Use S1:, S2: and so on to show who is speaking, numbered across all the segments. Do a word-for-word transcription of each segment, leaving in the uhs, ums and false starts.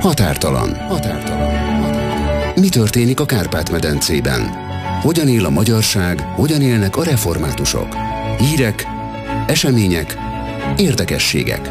S1: Határtalan. Határtalan. Mi történik a Kárpát-medencében? Hogyan él a magyarság, hogyan élnek a reformátusok? Hírek, események, érdekességek.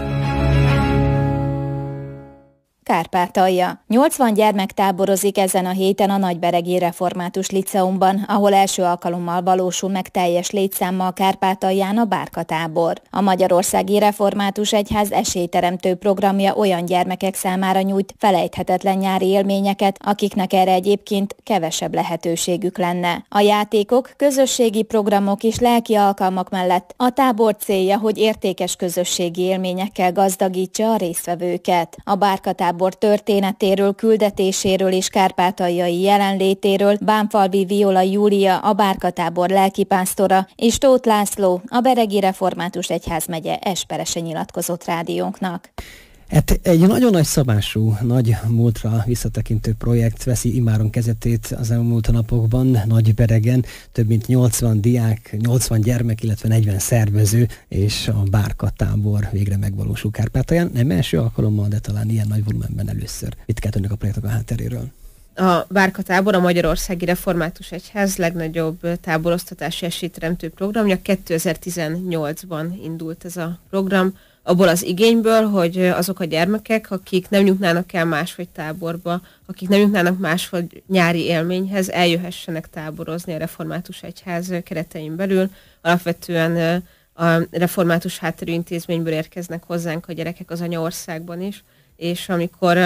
S2: Kárpátalja. nyolcvan gyermek táborozik ezen a héten a Nagyberegi Református Liceumban, ahol első alkalommal valósul meg teljes létszámmal Kárpátalján a bárkatábor. A Magyarországi Református Egyház esélyteremtő programja olyan gyermekek számára nyújt felejthetetlen nyári élményeket, akiknek erre egyébként kevesebb lehetőségük lenne. A játékok, közösségi programok és lelki alkalmak mellett a tábor célja, hogy értékes közösségi élményekkel gazdagítsa a résztvevőket. A bárkatábor történetéről, küldetéséről és kárpátaljai jelenlétéről Bánfalvi Viola Júlia, a bárkatábor lelkipásztora, és Tóth László, a Beregi Református Egyházmegye esperese nyilatkozott rádiónknak.
S3: Hát egy nagyon nagy szabású, nagy múltra visszatekintő projekt veszi immáron kezdetét az elmúlt napokban Nagyberegen. Több mint nyolcvan diák, nyolcvan gyermek, illetve negyven szervező és a bárkatábor végre megvalósul Kárpátalján. Nem első alkalommal, de talán ilyen nagy volumenben először. Mit kell tudni a projektek a hátteréről?
S4: A bárkatábor a Magyarországi Református Egyház legnagyobb táboroztatási esélyteremtő programja. kétezer-tizennyolcban indult ez a program, abból az igényből, hogy azok a gyermekek, akik nem jutnának el máshogy táborba, akik nem jutnának máshogy nyári élményhez, eljöhessenek táborozni a Református Egyház keretein belül. Alapvetően a református hátterű intézményből érkeznek hozzánk a gyerekek az anyaországban is, és amikor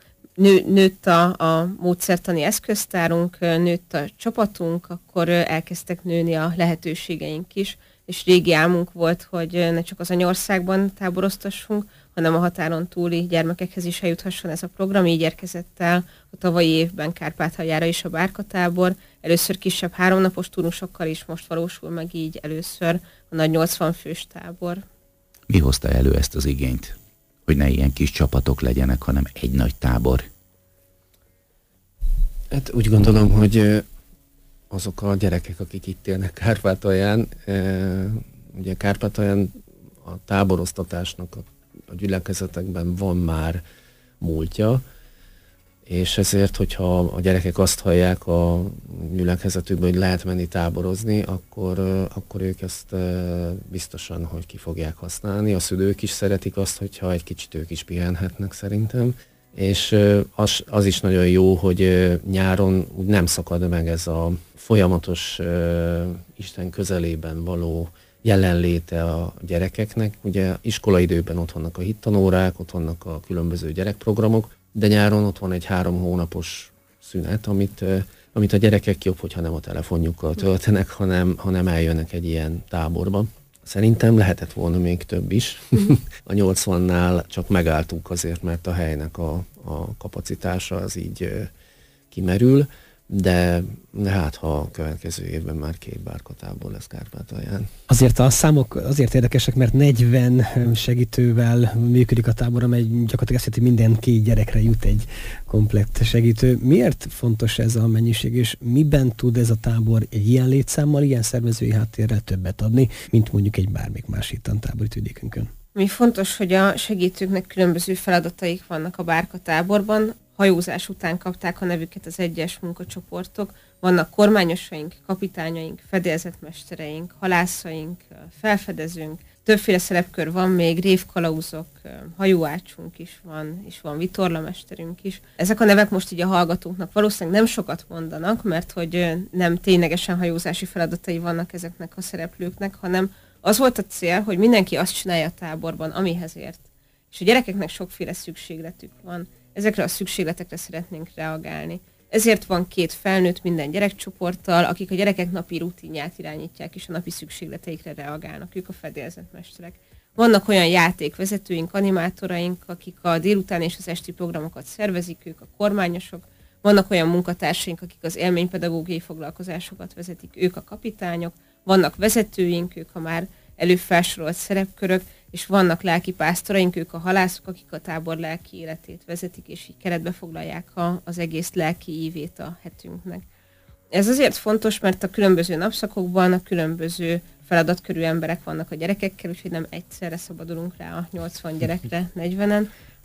S4: nő, nőtt a, a módszertani eszköztárunk, nőtt a csapatunk, akkor elkezdtek nőni a lehetőségeink is, és régi álmunk volt, hogy ne csak az anyaországban táboroztassunk, hanem a határon túli gyermekekhez is eljuthasson ez a program. Így érkezett el a tavalyi évben Kárpáthaljára is a bárkatábor. Először kisebb háromnapos turnusokkal is, most valósul meg így először a nagy nyolcvan fős tábor.
S5: Mi hozta elő ezt az igényt, hogy ne ilyen kis csapatok legyenek, hanem egy nagy tábor?
S6: Hát úgy gondolom, hogy azok a gyerekek, akik itt élnek Kárpátalján, ugye Kárpátalján a táboroztatásnak a, a gyülekezetekben van már múltja, és ezért, hogyha a gyerekek azt hallják a gyülekezetükben, hogy lehet menni táborozni, akkor, akkor ők ezt biztosan, hogy ki fogják használni. A szülők is szeretik azt, hogyha egy kicsit ők is pihenhetnek szerintem. És az, az is nagyon jó, hogy nyáron úgy nem szakad meg ez a folyamatos uh, Isten közelében való jelenléte a gyerekeknek. Ugye iskolaidőben ott vannak a hittanórák, ott vannak a különböző gyerekprogramok, de nyáron ott van egy három hónapos szünet, amit, uh, amit a gyerekek jobb, hogyha nem a telefonjukkal töltenek, hanem, hanem eljönnek egy ilyen táborba. Szerintem lehetett volna még több is. A nyolcvannál csak megálltunk azért, mert a helynek a, a kapacitása az így uh, kimerül, de, de hát ha a következő évben már két bárkatábor lesz Kárpátalján.
S3: Azért a számok azért érdekesek, mert negyven segítővel működik a tábor, amely gyakorlatilag azt jelenti, minden két gyerekre jut egy komplett segítő. Miért fontos ez a mennyiség, és miben tud ez a tábor egy ilyen létszámmal, ilyen szervezői háttérrel többet adni, mint mondjuk egy bármelyik más hittantábor itt vidékünkön?
S4: Mi fontos, hogy a segítőknek különböző feladataik vannak a bárkatáborban. Hajózás után kapták a nevüket az egyes munkacsoportok. Vannak kormányosaink, kapitányaink, fedélzetmestereink, halászaink, felfedezőnk. Többféle szerepkör van még, révkalauzok, hajóácsunk is van, és van vitorlamesterünk is. Ezek a nevek most így a hallgatóknak valószínűleg nem sokat mondanak, mert hogy nem ténylegesen hajózási feladatai vannak ezeknek a szereplőknek, hanem az volt a cél, hogy mindenki azt csinálja a táborban, amihez ért. És a gyerekeknek sokféle szükségletük van. Ezekre a szükségletekre szeretnénk reagálni. Ezért van két felnőtt minden gyerekcsoporttal, akik a gyerekek napi rutinját irányítják, és a napi szükségleteikre reagálnak. Ők a fedélzetmesterek. Vannak olyan játékvezetőink, animátoraink, akik a délután és az esti programokat szervezik, ők a kormányosok. Vannak olyan munkatársaink, akik az élménypedagógiai foglalkozásokat vezetik, ők a kapitányok. Vannak vezetőink, ők a már előfelsorolt szerepkörök, és vannak lelkipásztoraink, ők a halászok, akik a tábor lelki életét vezetik, és így keretbe foglalják a, az egész lelki ívét a hetünknek. Ez azért fontos, mert a különböző napszakokban a különböző feladatkörű emberek vannak a gyerekekkel, úgyhogy nem egyszerre szabadulunk rá a nyolcvan gyerekre, negyvenen.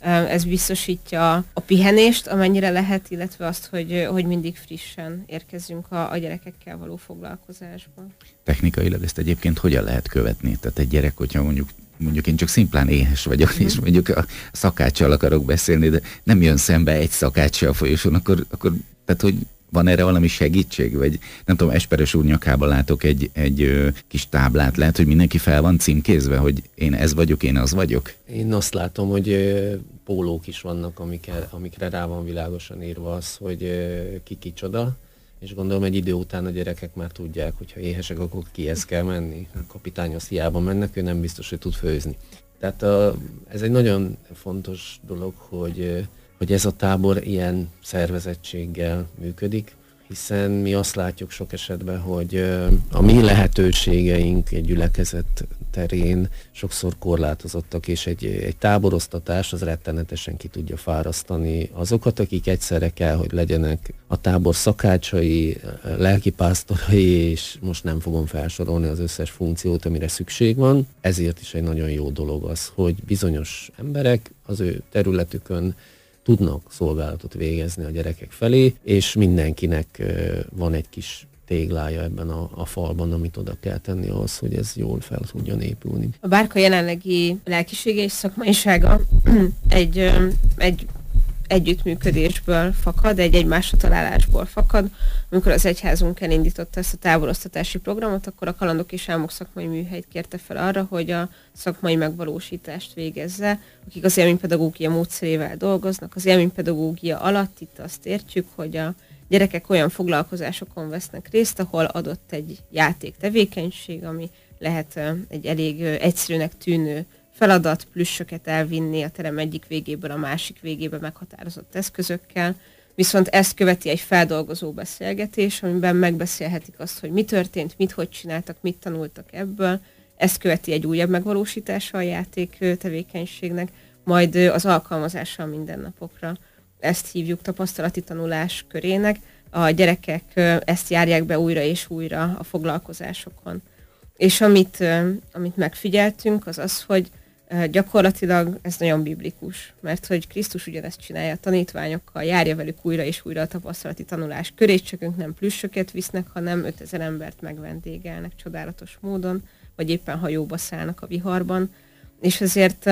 S4: Ez biztosítja a pihenést, amennyire lehet, illetve azt, hogy, hogy mindig frissen érkezzünk a, a gyerekekkel való foglalkozásba.
S5: Technikailag ezt egyébként hogyan lehet követni? Tehát egy gyerek, hogyha mondjuk mondjuk én csak szimplán éhes vagyok, mm. és mondjuk a szakáccsal akarok beszélni, de nem jön szembe egy szakáccsal a folyosón, akkor, akkor tehát, hogy van erre valami segítség? Vagy nem tudom, Esperes úr nyakában látok egy, egy ö, kis táblát, lehet, hogy mindenki fel van címkézve, hogy én ez vagyok, én az vagyok?
S6: Én azt látom, hogy ö, pólók is vannak, amikre, amikre rá van világosan írva az, hogy ö, ki kicsoda, és gondolom egy idő után a gyerekek már tudják, hogyha éhesek, akkor kihez kell menni. A kapitány az hiába mennek, ő nem biztos, hogy tud főzni. Tehát a, ez egy nagyon fontos dolog, hogy, hogy ez a tábor ilyen szervezettséggel működik, hiszen mi azt látjuk sok esetben, hogy a mi lehetőségeink egy gyülekezet terén sokszor korlátozottak, és egy, egy táboroztatás az rettenetesen ki tudja fárasztani azokat, akik egyszerre kell, hogy legyenek a tábor szakácsai, lelkipásztorai, és most nem fogom felsorolni az összes funkciót, amire szükség van. Ezért is egy nagyon jó dolog az, hogy bizonyos emberek az ő területükön tudnak szolgálatot végezni a gyerekek felé, és mindenkinek van egy kis téglája ebben a, a falban, amit oda kell tenni ahhoz, hogy ez jól fel tudjon épülni.
S4: A Bárka jelenlegi lelkisége és szakmaisága egy, egy együttműködésből fakad, egy egymásra találásból fakad. Amikor az egyházunk elindította ezt a táboroztatási programot, akkor a Kalandok és Álmok szakmai műhelyt kérte fel arra, hogy a szakmai megvalósítást végezze, akik az élménypedagógia módszerével dolgoznak. Az élménypedagógia alatt itt azt értjük, hogy a gyerekek olyan foglalkozásokon vesznek részt, ahol adott egy játék tevékenység, ami lehet egy elég egyszerűnek tűnő feladat, plüssöket elvinni a terem egyik végéből a másik végébe meghatározott eszközökkel, viszont ezt követi egy feldolgozó beszélgetés, amiben megbeszélhetik azt, hogy mi történt, mit hogy csináltak, mit tanultak ebből, ezt követi egy újabb megvalósítása a játék tevékenységnek, majd az alkalmazása a mindennapokra. Ezt hívjuk tapasztalati tanulás körének, a gyerekek ezt járják be újra és újra a foglalkozásokon. És amit, amit megfigyeltünk, az az, hogy gyakorlatilag ez nagyon biblikus, mert hogy Krisztus ugyanezt csinálja a tanítványokkal, járja velük újra és újra a tapasztalati tanulás körét, csak ők nem plüssöket visznek, hanem ötezer embert megvendégelnek csodálatos módon, vagy éppen hajóba szállnak a viharban. És ezért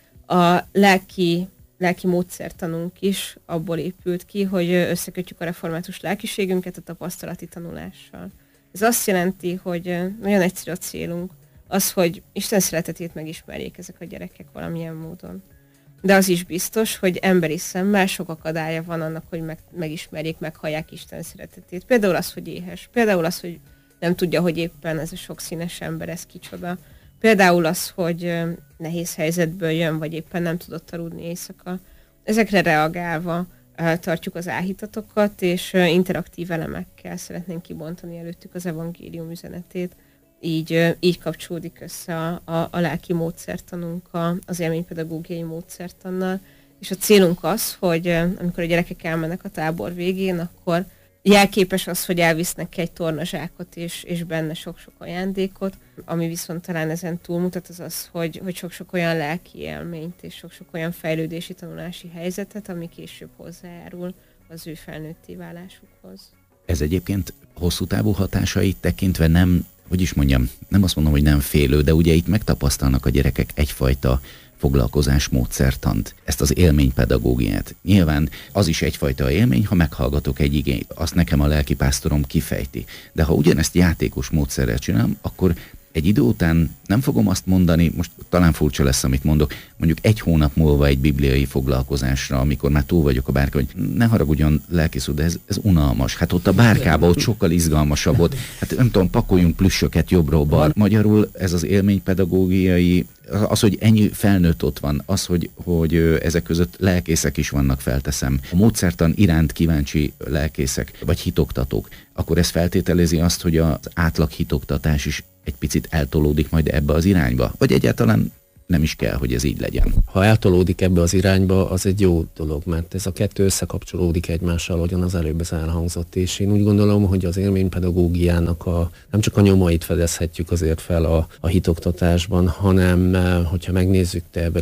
S4: a lelki, lelki módszertanunk is abból épült ki, hogy összekötjük a református lelkiségünket a tapasztalati tanulással. Ez azt jelenti, hogy nagyon egyszerű a célunk, az, hogy Isten szeretetét megismerjék ezek a gyerekek valamilyen módon. De az is biztos, hogy emberi szemmel sok akadálya van annak, hogy meg, megismerjék, meghallják Isten szeretetét. Például az, hogy éhes. Például az, hogy nem tudja, hogy éppen ez a sokszínes ember, ez kicsoda. Például az, hogy nehéz helyzetből jön, vagy éppen nem tudott aludni éjszaka. Ezekre reagálva tartjuk az áhítatokat, és interaktív elemekkel szeretnénk kibontani előttük az evangélium üzenetét. Így, így kapcsolódik össze a, a, a lelki módszertanunk a, az élménypedagógiai módszertannal. És a célunk az, hogy amikor a gyerekek elmennek a tábor végén, akkor jelképes az, hogy elvisznek egy tornazsákot és, és benne sok-sok ajándékot, ami viszont talán ezen túlmutat, az az, hogy, hogy sok-sok olyan lelki élményt és sok-sok olyan fejlődési tanulási helyzetet, ami később hozzájárul az ő felnőtté válásukhoz. Ez
S5: egyébként hosszú távú hatásait tekintve nem, hogy is mondjam, nem azt mondom, hogy nem félő, de ugye itt megtapasztalnak a gyerekek egyfajta foglalkozás módszertant, ezt az élménypedagógiát. Nyilván az is egyfajta élmény, ha meghallgatok egy igényt, azt nekem a lelkipásztorom kifejti. De ha ugyanezt játékos módszerrel csinálom, akkor egy idő után nem fogom azt mondani, most talán furcsa lesz, amit mondok, mondjuk egy hónap múlva egy bibliai foglalkozásra, amikor már túl vagyok a bárka, hogy ne haragudjon lelkész úr, de ez, ez unalmas. Hát ott a bárkában ott sokkal izgalmasabb volt. Hát nem tudom, pakoljunk plüssöket jobbról bal. Magyarul ez az élménypedagógiai, az, hogy ennyi felnőtt ott van, az, hogy, hogy ezek között lelkészek is vannak, felteszem. A módszertan iránt kíváncsi lelkészek, vagy hitoktatók, akkor ez feltételezi azt, hogy az átlag hitoktatás is egy picit eltolódik majd ebbe az irányba? Vagy egyáltalán nem is kell, hogy ez így legyen?
S6: Ha eltolódik ebbe az irányba, az egy jó dolog, mert ez a kettő összekapcsolódik egymással, ahogyan az előbb ez elhangzott, és én úgy gondolom, hogy az élménypedagógiának a, nem csak a nyomait fedezhetjük azért fel a, a hitoktatásban, hanem hogyha megnézzük, te ebben most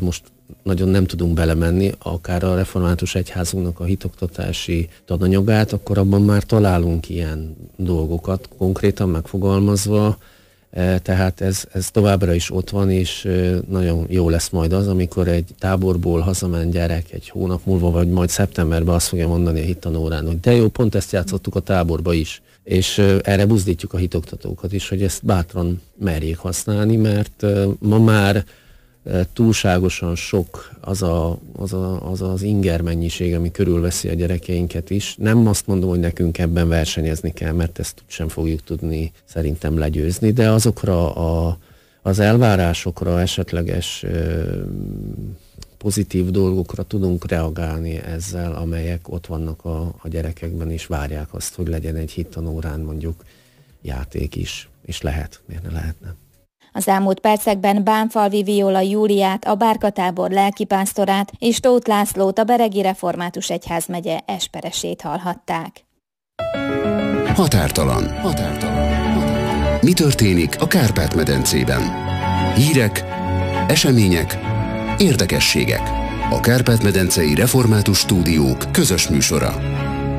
S6: nagyon nem tudunk belemenni, akár a református egyházunknak a hitoktatási tananyagát, akkor abban már találunk ilyen dolgokat, konkrétan megfogalmazva, tehát ez, ez továbbra is ott van, és nagyon jó lesz majd az, amikor egy táborból hazament gyerek egy hónap múlva, vagy majd szeptemberben azt fogja mondani a hittanórán, hogy de jó, pont ezt játszottuk a táborba is. És erre buzdítjuk a hitoktatókat is, hogy ezt bátran merjék használni, mert ma már túlságosan sok az, a, az, a, az az inger mennyiség, ami körülveszi a gyerekeinket is. Nem azt mondom, hogy nekünk ebben versenyezni kell, mert ezt sem fogjuk tudni szerintem legyőzni, de azokra a, az elvárásokra, esetleges ö, pozitív dolgokra tudunk reagálni ezzel, amelyek ott vannak a, a gyerekekben, és várják azt, hogy legyen egy hittanórán mondjuk játék is, és lehet, miért ne lehetne.
S2: Az elmúlt percekben Bánfalvi Viola Júliát, a Bárkatábor lelkipásztorát és Tóth Lászlót, a Beregi Református Egyházmegye esperesét hallhatták.
S1: Határtalan. Határtalan. Mi történik a Kárpát-medencében? Hírek, események, érdekességek. A Kárpát-medencei Református Stúdiók közös műsora.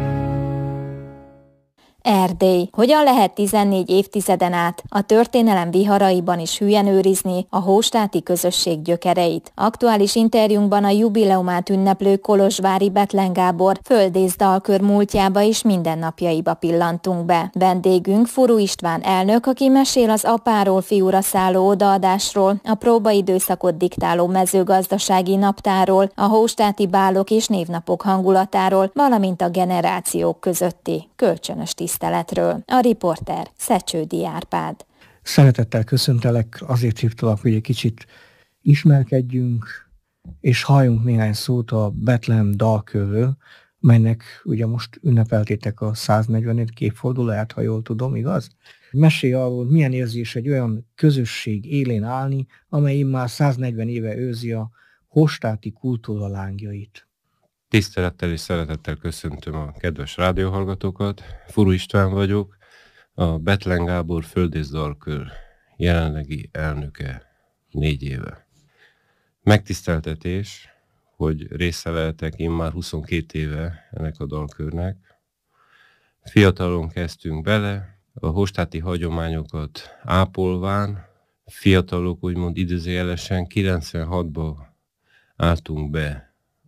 S2: Erdély. Hogyan lehet tizennégy évtizeden át a történelem viharaiban is hülyen őrizni a hóstáti közösség gyökereit? Aktuális interjúnkban a jubileumát ünneplő kolozsvári Bethlen Gábor földész dalkör múltjába és mindennapjaiba pillantunk be. Vendégünk Furu István elnök, aki mesél az apáról fiúra szálló odaadásról, a próbaidőszakot diktáló mezőgazdasági naptáról, a hóstáti bálok és névnapok hangulatáról, valamint a generációk közötti kölcsönös tiszteletről. A riporter Szecsődi Árpád.
S7: Szeretettel köszöntelek, azért hívtalak, hogy egy kicsit ismerkedjünk, és halljunk néhány szót a Bethlen dalkörről, melynek ugye most ünnepeltétek a száznegyvenedik évfordulóját, ha jól tudom, igaz? Mesélj arról, milyen érzés egy olyan közösség élén állni, amely már száznegyven éve őrzi a hostáti kultúra lángjait.
S8: Tisztelettel és szeretettel köszöntöm a kedves rádióhallgatókat. Furu István vagyok, a Bethlen Gábor földész dalkör jelenlegi elnöke négy éve. Megtiszteltetés, hogy része lehetek én már huszonkét éve ennek a dalkörnek. Fiatalon kezdtünk bele, a hostáti hagyományokat ápolván, fiatalok úgymond idézőjelesen kilencvenhatban álltunk be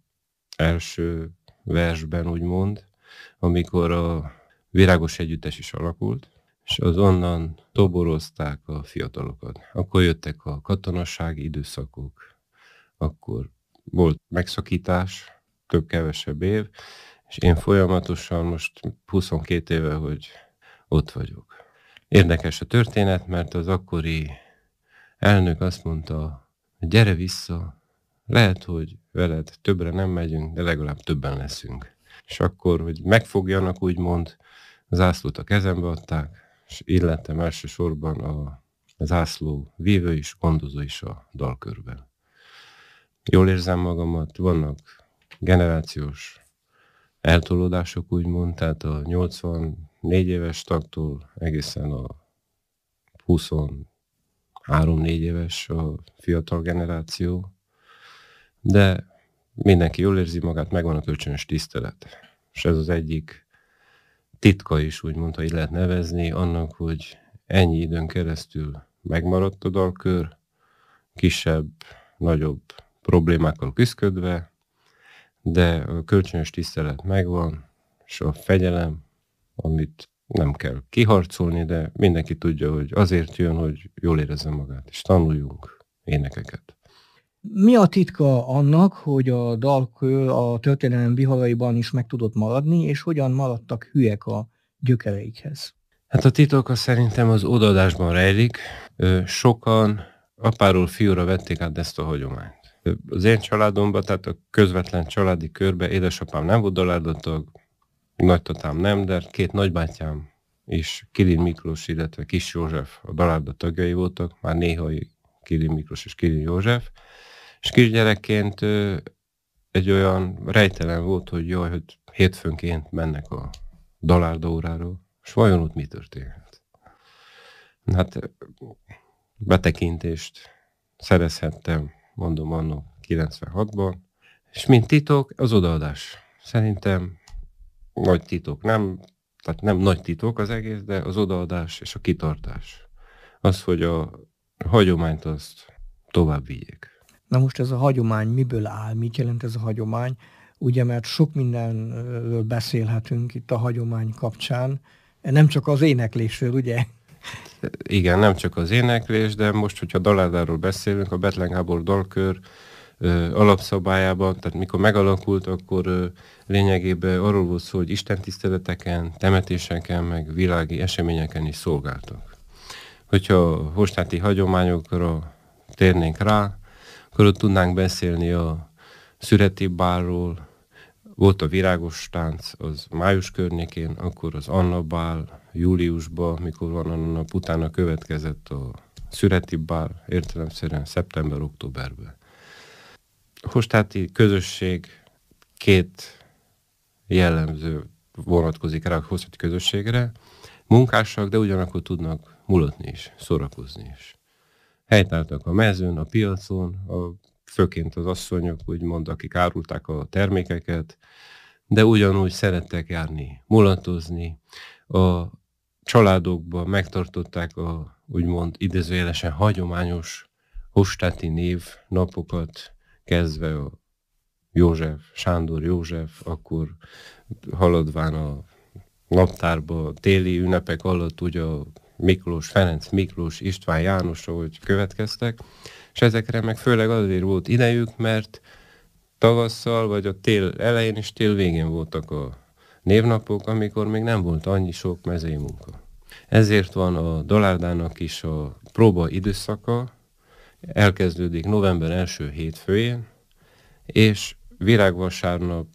S8: első versben, úgymond, amikor a Virágos Együttes is alakult, és az onnan toborozták a fiatalokat. Akkor jöttek a katonasági időszakok, akkor volt megszakítás, több-kevesebb év, és én folyamatosan most huszonkét éve, hogy ott vagyok. Érdekes a történet, mert az akkori elnök azt mondta, hogy gyere vissza, lehet, hogy veled többre nem megyünk, de legalább többen leszünk. És akkor, hogy megfogjanak, úgymond, a zászlót a kezembe adták, és illettem elsősorban a zászló vívő is, gondozó is a dalkörben. Jól érzem magamat, vannak generációs eltolódások, úgymond, tehát a nyolcvannégy éves tagtól egészen a huszonhárom-négy éves a fiatal generáció, de mindenki jól érzi magát, megvan a kölcsönös tisztelet. És ez az egyik titka is, úgymond, ha így lehet nevezni, annak, hogy ennyi időn keresztül megmaradt a dalkör, kisebb, nagyobb problémákkal küszködve, de a kölcsönös tisztelet megvan, és a fegyelem, amit nem kell kiharcolni, de mindenki tudja, hogy azért jön, hogy jól érezze magát, és tanuljunk énekeket.
S7: Mi a titka annak, hogy a dalkör a történelem viharaiban is meg tudott maradni, és hogyan maradtak hülyek a gyökereikhez?
S8: Hát a titok szerintem az odaadásban rejlik. Sokan apáról fiúra vették át ezt a hagyományt. Az én családomban, tehát a közvetlen családi körbe édesapám nem volt dalárdatag, nagytatám nem, de két nagybátyám és Kilin Miklós, illetve Kis József a dalárda tagjai voltak, már néha Kilin Miklós és Kilin József, és kisgyerekként egy olyan rejtelen volt, hogy jaj, hogy hétfőnként mennek a dalárda óráról, és vajon ott mi történhet? Hát betekintést szerezhettem, mondom, annak kilencvenhatban, és mint titok az odaadás. Szerintem nagy titok, nem, tehát nem nagy titok az egész, de az odaadás és a kitartás. Az, hogy a hagyományt azt tovább vigyék.
S7: Na most ez a hagyomány miből áll? Mit jelent ez a hagyomány? Ugye, mert sok mindenről beszélhetünk itt a hagyomány kapcsán. Nem csak az éneklésről, ugye?
S8: Igen, nem csak az éneklés, de most, hogyha dalárdáról beszélünk, a Bethlen Gábor dalkör ö, alapszabályában, tehát mikor megalakult, akkor ö, lényegében arról volt szó, hogy istentiszteleteken, temetéseken, meg világi eseményeken is szolgáltak. Hogyha a hostáti hagyományokra térnénk rá, akkor ott tudnánk beszélni a szüreti bálról, volt a virágos tánc, az május környékén, akkor az Anna bál, júliusban, mikor van a nap, utána következett a szüreti bál, értelemszerűen szeptember-októberben. A hostáti közösség két jellemző vonatkozik rá a hostáti közösségre, munkásak, de ugyanakkor tudnak mulatni is, szórakozni is. Helytáltak a mezőn, a piacon, a, főként az asszonyok, úgymond, akik árulták a termékeket, de ugyanúgy szerettek járni, mulatozni. A családokban megtartották a úgymond idézőjelesen hagyományos hostáti név napokat, kezdve a József, Sándor József, akkor haladván a naptárba, téli ünnepek alatt ugye a Miklós, Ferenc Miklós, István János, ahogy következtek, és ezekre meg főleg azért volt idejük, mert tavasszal, vagy a tél elején és tél végén voltak a névnapok, amikor még nem volt annyi sok mezei munka. Ezért van a dalárdának is a próba időszaka, elkezdődik november első hétfőjén, és virágvasárnap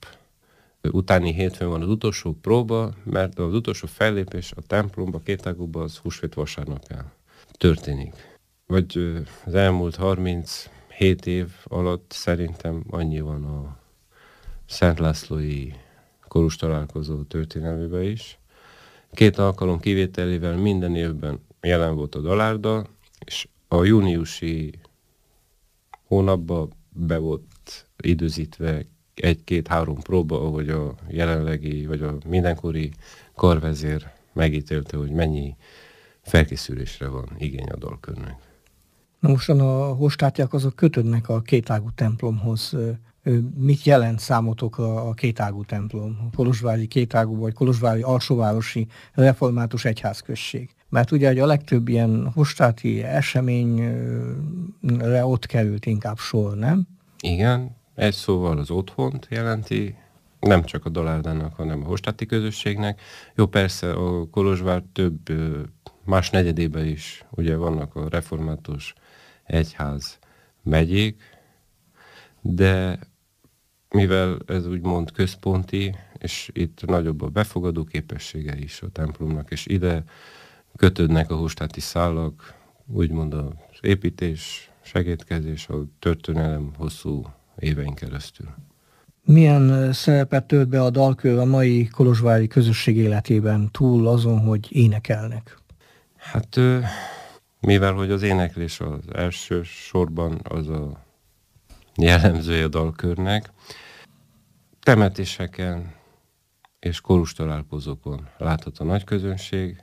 S8: utáni hétfőn van az utolsó próba, mert az utolsó fellépés a templomba, kétágúban az húsvét vasárnapján történik. Vagy az elmúlt harminchét év alatt szerintem annyi van a Szent Lászlói korus találkozó történelmében is. Két alkalom kivételével minden évben jelen volt a dalárda, és a júniusi hónapban be volt időzítve egy-két-három próba, ahogy a jelenlegi, vagy a mindenkori karvezér megítélte, hogy mennyi felkészülésre van igény a dalkörnek.
S7: Na mostan a hostátiak azok kötődnek a kétágú templomhoz. Mit jelent számotokra a kétágú templom? A kolozsvári kétágú vagy kolozsvári alsóvárosi református egyházközség? Mert ugye a legtöbb ilyen hostáti eseményre ott került inkább sor, nem?
S8: Igen, egy szóval az otthont jelenti, nem csak a dalárdának, hanem a hostáti közösségnek. Jó, persze a Kolozsvár több más negyedében is ugye vannak a református egyház megyék, de mivel ez úgymond központi, és itt nagyobb a befogadó képessége is a templomnak, és ide kötődnek a hostáti szálak, úgymond az építés, segédkezés, a történelem hosszú évein keresztül.
S7: Milyen szerepet tölt be a dalkör a mai kolozsvári közösség életében, túl azon, hogy énekelnek?
S8: Hát mivel hogy az éneklés az első sorban az a jellemzője a dalkörnek, temetéseken és korus találkozókon láthat a nagy közönség,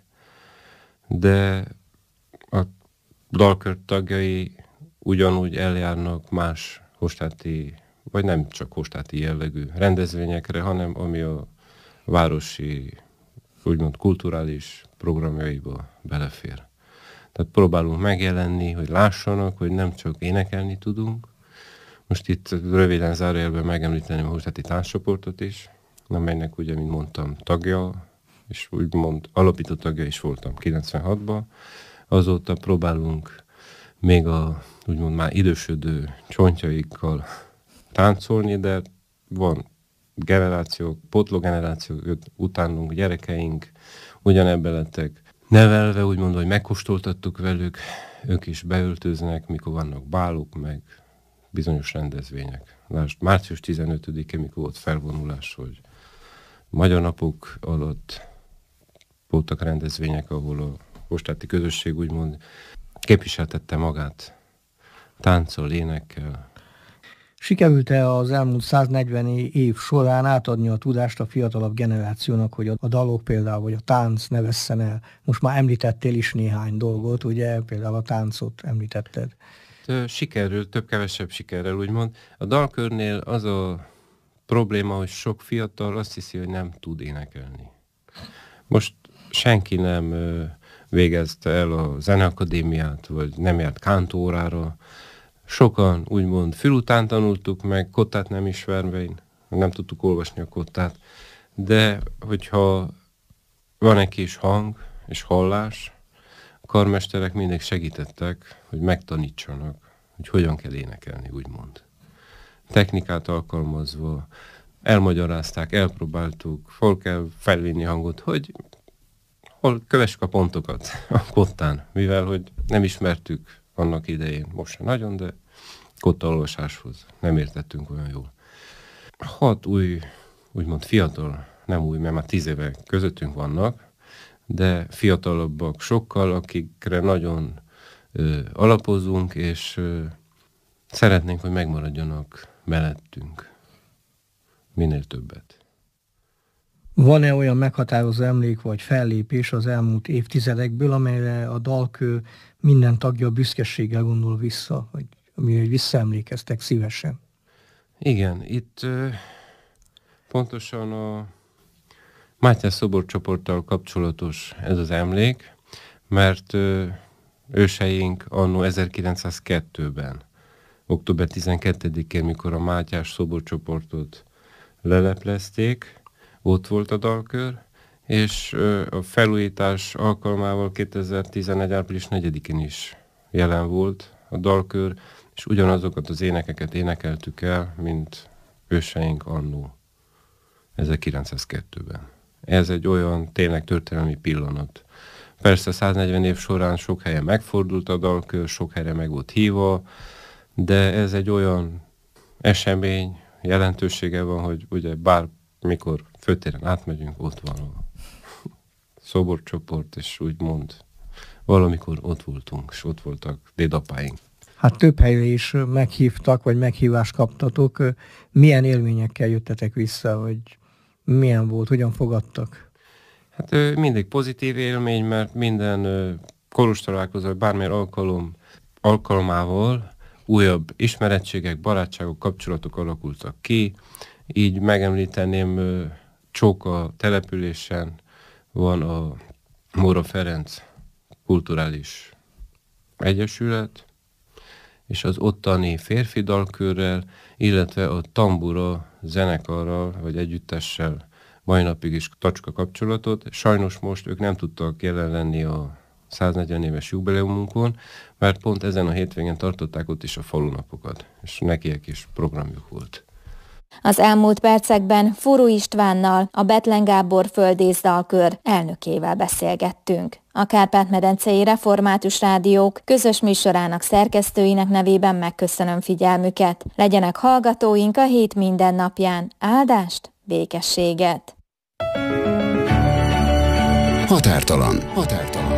S8: de a dalkör tagjai ugyanúgy eljárnak más hostáti, vagy nem csak hostáti jellegű rendezvényekre, hanem ami a városi, úgymond kulturális programjaiba belefér. Tehát próbálunk megjelenni, hogy lássanak, hogy nem csak énekelni tudunk. Most itt röviden zárójelben megemlíteném a hostáti tánccsoportot is, amelynek ugye, mint mondtam, tagja, és úgymond alapító tagja is voltam kilencvenhatban. Azóta próbálunk még a úgymond már idősödő csontjaikkal táncolni, de van generációk, pótlógenerációk, utánunk gyerekeink ugyanebben lettek nevelve, úgymond, hogy megkóstoltattuk velük, ők is beöltöznek, mikor vannak bálok, meg bizonyos rendezvények. Lásd, március tizenötödike, mikor volt felvonulás, hogy Magyar Napok alatt voltak rendezvények, ahol a hostáti közösség úgymond képviseltette magát tánccal, énekkel.
S7: Sikerült-e az elmúlt száznegyven év során átadni a tudást a fiatalabb generációnak, hogy a dalok például, vagy a tánc ne vesszen el? Most már említettél is néhány dolgot, ugye, például a táncot említetted.
S8: Sikerül, több-kevesebb sikerrel úgymond. A dalkörnél az a probléma, hogy sok fiatal azt hiszi, hogy nem tud énekelni. Most senki nem végezte el a zeneakadémiát, vagy nem járt kántórára. Sokan úgymond fülután tanultuk meg, kottát nem ismerve, nem tudtuk olvasni a kottát, de hogyha van egy kis hang és hallás, a karmesterek mindig segítettek, hogy megtanítsanak, hogy hogyan kell énekelni, úgymond. Technikát alkalmazva, elmagyarázták, elpróbáltuk, hol kell felvinni hangot, hogy hol kövessük a pontokat a kottán, mivel hogy nem ismertük annak idején, most sem nagyon, de kottaolvasáshoz nem értettünk olyan jól. Hat új, úgymond fiatal, nem új, mert már tíz éve közöttünk vannak, de fiatalabbak sokkal, akikre nagyon ö, alapozunk, és ö, szeretnénk, hogy megmaradjanak mellettünk minél többet.
S7: Van-e olyan meghatározó emlék vagy fellépés az elmúlt évtizedekből, amelyre a dalkör minden tagja büszkeséggel gondol vissza, vagy amire visszaemlékeztek szívesen?
S8: Igen, itt ö, pontosan a Mátyás szoborcsoporttal kapcsolatos ez az emlék, mert ö, őseink anno ezerkilencszázkettőben, október tizenkettedikén, mikor a Mátyás szoborcsoportot leleplezték, ott volt a dalkör, és ö, a felújítás alkalmával kétezer-tizenegy. április negyedikén is jelen volt a dalkör, és ugyanazokat az énekeket énekeltük el, mint őseink annó ezerkilencszázkettőben. Ez egy olyan tényleg történelmi pillanat. Persze száznegyven év során sok helyen megfordult a dalkör, sok helyre meg volt hívva, de ez egy olyan esemény, jelentősége van, hogy ugye bármikor főtéren átmegyünk, ott van a szoborcsoport, és úgymond valamikor ott voltunk, és ott voltak dédapáink.
S7: Hát több helyre is meghívtak, vagy meghívást kaptatok. Milyen élményekkel jöttetek vissza, vagy milyen volt, hogyan fogadtak?
S8: Hát mindig pozitív élmény, mert minden koros találkozó, bármilyen alkalom alkalmával újabb ismerettségek, barátságok, kapcsolatok alakultak ki. Így megemlíteném, Csóka településen van a Móra Ferenc Kulturális Egyesület, és az ottani férfi dalkörrel, illetve a tambura zenekarral, vagy együttessel mai napig is tacska kapcsolatot. Sajnos most ők nem tudtak jelen lenni a száznegyven éves jubileumunkon, mert pont ezen a hétvégén tartották ott is a falunapokat, és nekiek is programjuk volt.
S2: Az elmúlt percekben Furu Istvánnal, a Bethlen Gábor Földész dalkör elnökével beszélgettünk. A Kárpát-medencei Református Rádiók közös műsorának szerkesztőinek nevében megköszönöm figyelmüket. Legyenek hallgatóink a hét minden napján. Áldást, békességet!
S1: Határtalan. Határtalan.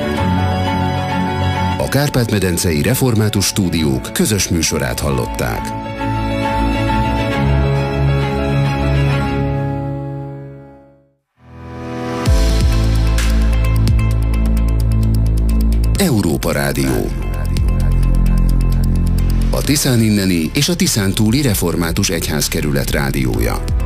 S1: A Kárpát-medencei Református Stúdiók közös műsorát hallották. Európa Rádió. A Tiszán inneni és a Tiszán túli Református Egyházkerület rádiója.